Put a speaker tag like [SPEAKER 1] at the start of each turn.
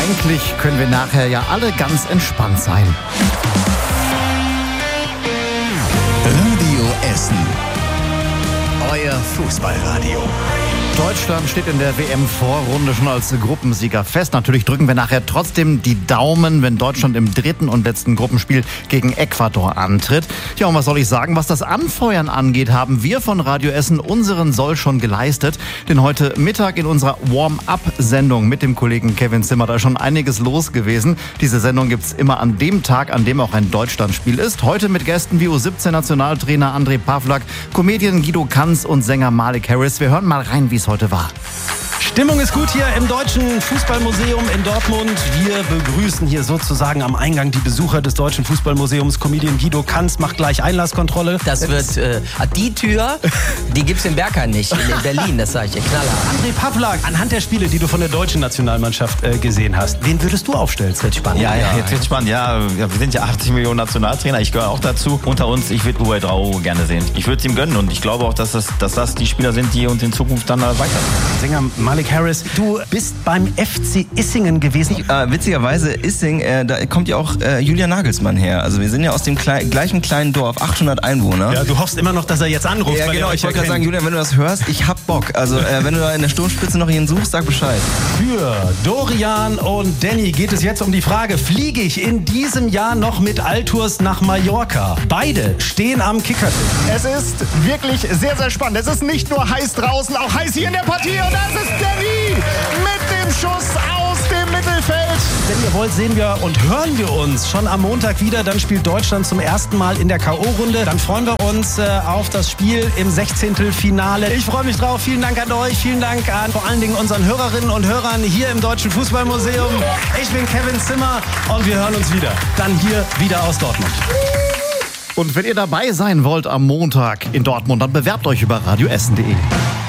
[SPEAKER 1] Endlich können wir nachher ja alle ganz entspannt sein.
[SPEAKER 2] Radio Essen. Euer Fußballradio.
[SPEAKER 1] Deutschland steht in der WM-Vorrunde schon als Gruppensieger fest. Natürlich drücken wir nachher trotzdem die Daumen, wenn Deutschland im dritten und letzten Gruppenspiel gegen Ecuador antritt. Ja, und was soll ich sagen? Was das Anfeuern angeht, haben wir von Radio Essen unseren Soll schon geleistet. Denn heute Mittag in unserer Warm-Up-Sendung mit dem Kollegen Kevin Zimmer, da ist schon einiges los gewesen. Diese Sendung gibt's immer an dem Tag, an dem auch ein Deutschlandspiel ist. Heute mit Gästen wie U17-Nationaltrainer André Pavlak, Comedian Guido Kanz und Sänger Malik Harris. Wir hören mal rein, wie es heute war.
[SPEAKER 3] Stimmung ist gut hier im Deutschen Fußballmuseum in Dortmund. Wir begrüßen hier sozusagen am Eingang die Besucher des Deutschen Fußballmuseums. Comedian Guido Kanz macht gleich Einlasskontrolle.
[SPEAKER 4] Das wird, die Tür, die gibt's in Bergheim nicht, in Berlin, das sage ich dir knallhart.
[SPEAKER 3] André Pavlak, anhand der Spiele, die du von der deutschen Nationalmannschaft gesehen hast, wen würdest du aufstellen? Das wird spannend.
[SPEAKER 5] Ja, jetzt wird spannend. Ja, wir sind ja 80 Millionen Nationaltrainer, ich gehöre auch dazu. Unter uns, ich würde Uwe Drau gerne sehen. Ich würde es ihm gönnen und ich glaube auch, dass das die Spieler sind, die uns in Zukunft dann weiter.
[SPEAKER 3] Sänger Malik Harris, du bist beim FC Issingen gewesen.
[SPEAKER 6] Witzigerweise Issing, da kommt ja auch Julian Nagelsmann her. Also wir sind ja aus dem gleichen kleinen Dorf, 800 Einwohner.
[SPEAKER 3] Ja, du hoffst immer noch, dass er jetzt anruft.
[SPEAKER 6] Ja, genau, ich wollte gerade sagen, Julian, wenn du das hörst, ich hab Bock. Also wenn du da in der Sturmspitze noch ihn suchst, sag Bescheid.
[SPEAKER 3] Für Dorian und Danny geht es jetzt um die Frage, fliege ich in diesem Jahr noch mit Altours nach Mallorca? Beide stehen am Kickertisch.
[SPEAKER 7] Es ist wirklich sehr, sehr spannend. Es ist nicht nur heiß draußen, auch heiß hier in der Partie. Und das ist Danny mit dem Schuss aus dem Mittelfeld.
[SPEAKER 3] Wenn ihr wollt, sehen wir und hören wir uns schon am Montag wieder. Dann spielt Deutschland zum ersten Mal in der K.O.-Runde. Dann freuen wir uns auf das Spiel im 16. Finale. Ich freue mich drauf. Vielen Dank an euch. Vielen Dank an vor allen Dingen unseren Hörerinnen und Hörern hier im Deutschen Fußballmuseum. Ich bin Kevin Zimmer und wir hören uns wieder. Dann hier wieder aus Dortmund.
[SPEAKER 1] Und wenn ihr dabei sein wollt am Montag in Dortmund, dann bewerbt euch über radioessen.de.